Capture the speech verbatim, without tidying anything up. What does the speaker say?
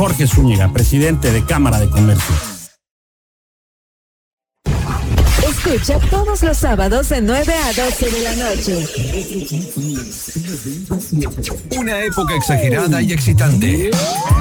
Jorge Zúñiga, presidente de Cámara de Comercio. Escucha todos los sábados de nueve a doce de la noche. Una época exagerada y excitante.